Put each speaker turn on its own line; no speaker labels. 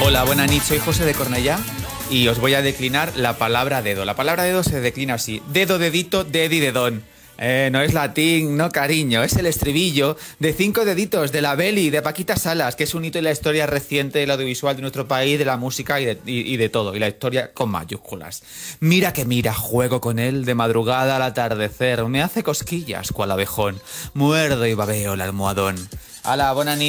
Hola, buenas noches, soy José de Cornellá y os voy a declinar la palabra dedo. La palabra dedo se declina así: dedo, dedito, dedi, dedón. No es latín, no cariño, es el estribillo de 5 deditos de la Beli, de Paquita Salas, que es un hito en la historia reciente del audiovisual de nuestro país, de la música y de todo, y la historia con mayúsculas. Mira que mira, juego con él de madrugada al atardecer, me hace cosquillas cual abejón, muerdo y babeo el almohadón. Ala, bona nit.